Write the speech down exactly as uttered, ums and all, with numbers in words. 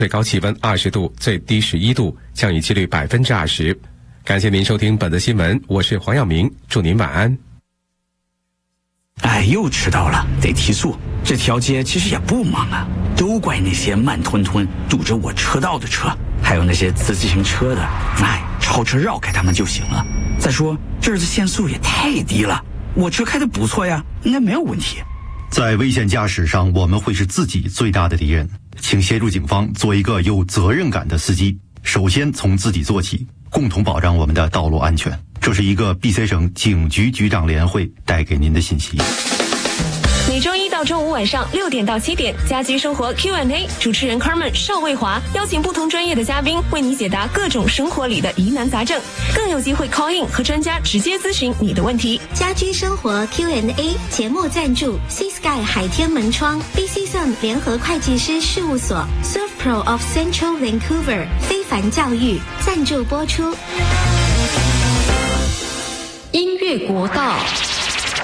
最高气温二十度，最低十一度，降雨几率百分之二十。感谢您收听本次新闻，我是黄耀明，祝您晚安。 哎，又迟到了，得提速。这条街其实也不忙啊，都怪那些慢吞吞堵着我车道的车，还有那些骑自行车的，哎，超车绕开他们就行了。再说这儿的限速也太低了，我车开得不错呀，应该没有问题。 在危险驾驶上，我们会是自己最大的敌人。请协助警方做一个有责任感的司机，首先从自己做起，共同保障我们的道路安全。这是一个 B C 省警局局长联会带给您的信息。 每周一到周五晚上六点到七点，家居生活 Q and A， 主持人 Carmen 邵卫华邀请不同专业的嘉宾为你解答各种生活里的疑难杂症，更有机会 call in 和专家直接咨询你的问题。 家居生活 Q and A 节目赞助 Sea Sky 海天门窗 B C S U M 联合会计师事务所 Surf Pro of Central Vancouver 非凡教育赞助播出。 音乐国道。